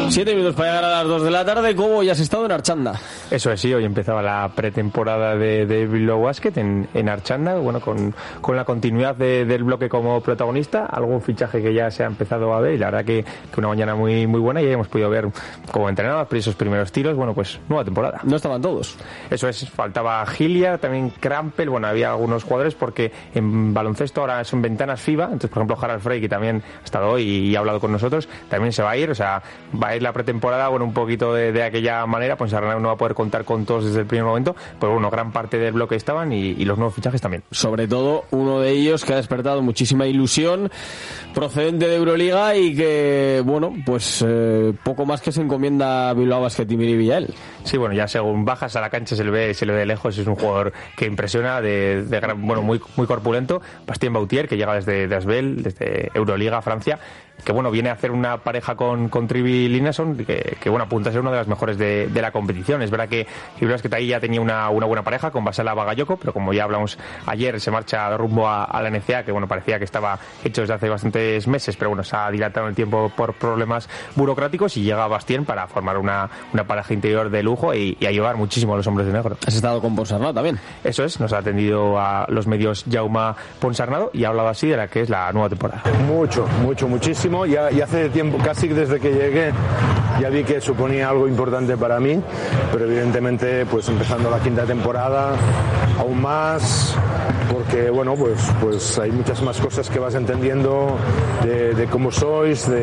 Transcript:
7 minutos para llegar a las 2 de la tarde. ¿Cómo ya has estado en Archanda? Eso es, sí, hoy empezaba la pretemporada de Bilbao Basket en Archanda, bueno, con la continuidad del bloque como protagonista, algún fichaje que ya se ha empezado a ver, y la verdad que una mañana muy muy buena, y ya hemos podido ver cómo entrenaban esos primeros tiros. Bueno, pues nueva temporada. No estaban todos. Eso es, faltaba Gilia, también Krampel, bueno, había algunos jugadores porque en baloncesto ahora son ventanas FIBA, entonces por ejemplo Harald Frey, que también ha estado hoy y ha hablado con nosotros, también se va a ir, o sea, va a ir la pretemporada, bueno, un poquito de aquella manera, pues Arnau no va a poder contar con todos desde el primer momento, pero bueno, gran parte del bloque estaban y los nuevos fichajes también. Sobre todo uno de ellos que ha despertado muchísima ilusión, procedente de Euroliga, y que, bueno, pues poco más que se encomienda a Bilbao Basket y Miri Villael. Sí, bueno, ya según bajas a la cancha se le ve de lejos, es un jugador que impresiona, de gran, bueno, muy corpulento. Bastien Bautier, que llega desde Asbel, desde Euroliga, Francia, que bueno, viene a hacer una pareja con Trivi Linnason, que bueno, apunta a ser una de las mejores de la competición. Es verdad que ahí ya tenía una buena pareja con Vasala Bagayoko, pero como ya hablamos ayer, se marcha rumbo a la NCA, que bueno, parecía que estaba hecho desde hace bastantes meses, pero bueno, se ha dilatado en el tiempo por problemas burocráticos, y llega Bastien para formar una pareja interior de lujo y ayudar muchísimo a los hombres de negro. Has estado con Ponsarnado también. Eso es, nos ha atendido a los medios Jaume Ponsarnado y ha hablado así de la que es la nueva temporada. Muchísimo. Ya hace tiempo, casi desde que llegué, ya vi que suponía algo importante para mí, pero evidentemente pues empezando la quinta temporada aún más, porque bueno, pues hay muchas más cosas que vas entendiendo de cómo sois,